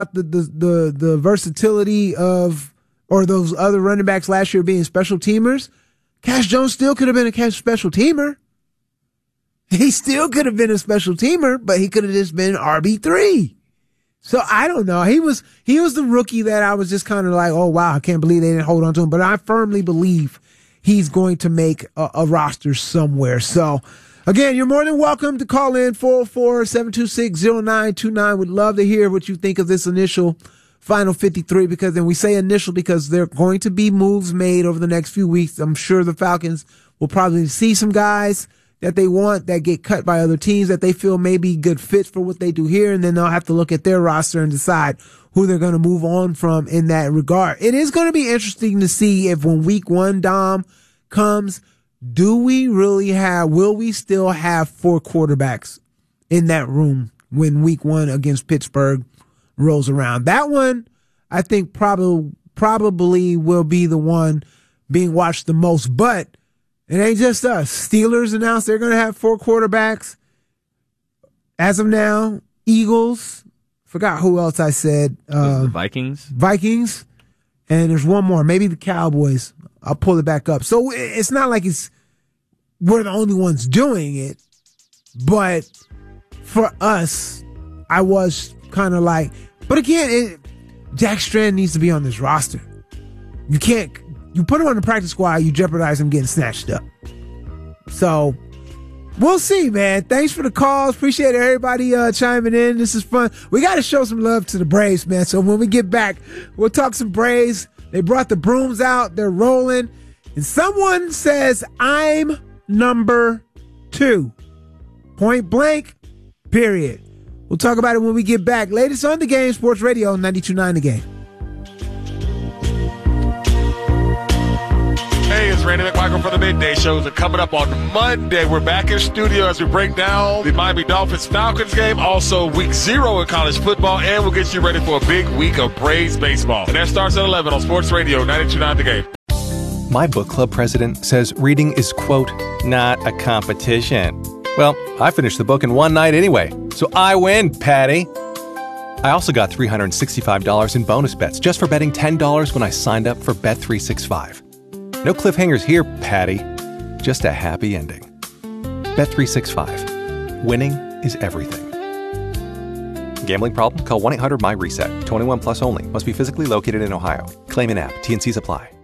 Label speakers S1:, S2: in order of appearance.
S1: the versatility of, or those other running backs last year being special teamers, Cash Jones still could have been a special teamer. He still could have been a special teamer, but he could have just been RB3. So I don't know. He was the rookie that I was just kind of like, oh wow, I can't believe they didn't hold on to him. But I firmly believe he's going to make a roster somewhere. So again, you're more than welcome to call in 404-726-0929. Would love to hear what you think of this initial final 53, because then we say initial because there are going to be moves made over the next few weeks. I'm sure the Falcons will probably see some guys that they want that get cut by other teams that they feel may be good fits for what they do here. And then they'll have to look at their roster and decide who they're going to move on from in that regard. It is going to be interesting to see if when week 1, Dom, comes, will we still have 4 quarterbacks in that room when week 1 against Pittsburgh rolls around? That one, I think probably will be the one being watched the most, but it ain't just us. Steelers announced they're going to have 4 quarterbacks. As of now, Eagles, forgot who else I said.
S2: The Vikings.
S1: Vikings. And there's one more, maybe the Cowboys. I'll pull it back up. So it's not like we're the only ones doing it, but for us, I was kind of like, but again, Jack Strand needs to be on this roster. You put him on the practice squad, you jeopardize him getting snatched up. So we'll see, man. Thanks for the calls. Appreciate everybody chiming in. This is fun. We got to show some love to the Braves, man. So when we get back, we'll talk some Braves. They brought the brooms out. They're rolling. And someone says, I'm number 2. Point blank, period. We'll talk about it when we get back. Latest on The Game, Sports Radio 92.9 The Game.
S3: Hey, it's Randy McMichael for the Midday Shows. And coming up on Monday, we're back in studio as we break down the Miami Dolphins-Falcons game, also week 0 in college football, and we'll get you ready for a big week of Braves baseball. And that starts at 11 on Sports Radio 92.9 The Game.
S4: My book club president says reading is, quote, not a competition. Well, I finished the book in one night anyway, so I win, Patty. I also got $365 in bonus bets just for betting $10 when I signed up for Bet365. No cliffhangers here, Patty. Just a happy ending. Bet365. Winning is everything. Gambling problem? Call 1-800-MY-RESET. 21 plus only. Must be physically located in Ohio. Claim in app. T&Cs apply.